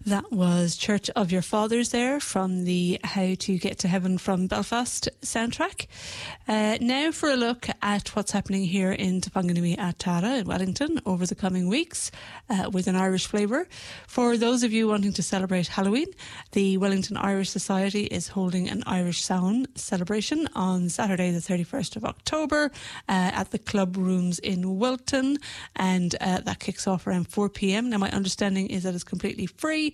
That was Church of Your Fathers there from the How to Get to Heaven from Belfast soundtrack. Now for a look at what's happening here in Te Whanganui at Tara in Wellington over the coming weeks with an Irish flavour. For those of you wanting to celebrate Halloween, the Wellington Irish Society is holding an Irish Samhain celebration on Saturday the 31st of October at the Club Rooms in Wilton, and that kicks off around 4 p.m. Now my understanding is that it's completely free.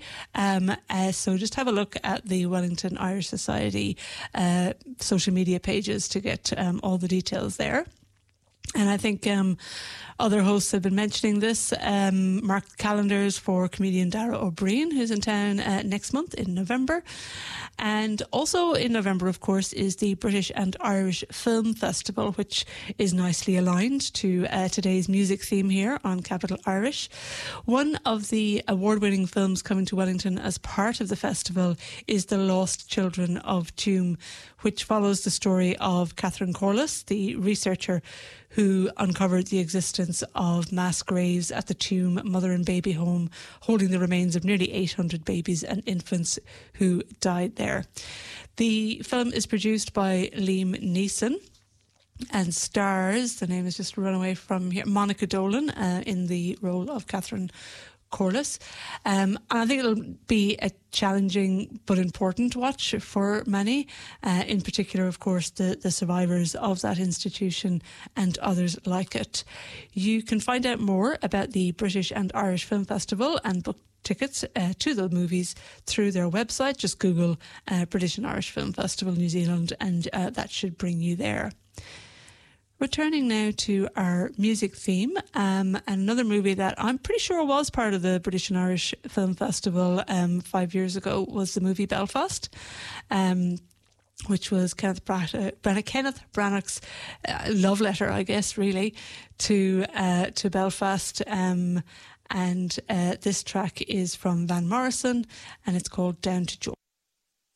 So just have a look at the Wellington Irish Society social media pages to get all the details there. And I think other hosts have been mentioning this. Mark the calendars for comedian Dara O'Brien, who's in town next month in November. And also in November, of course, is the British and Irish Film Festival, which is nicely aligned to today's music theme here on Capital Irish. One of the award-winning films coming to Wellington as part of the festival is The Lost Children of Tuam, which follows the story of Catherine Corliss, the researcher who uncovered the existence of mass graves at the Tuam Mother and Baby Home, holding the remains of nearly 800 babies and infants who died there. The film is produced by Liam Neeson and stars, the name has just run away from here, Monica Dolan in the role of Catherine Corliss. And I think it'll be a challenging but important watch for many, in particular, of course, the survivors of that institution and others like it. You can find out more about the British and Irish Film Festival and book tickets to the movies through their website. Just Google British and Irish Film Festival New Zealand and that should bring you there. Returning now to our music theme, and another movie that I'm pretty sure was part of the British and Irish Film Festival 5 years ago was the movie Belfast, which was Kenneth Branagh's love letter, I guess, really, to Belfast. And this track is from Van Morrison, and it's called Down to George.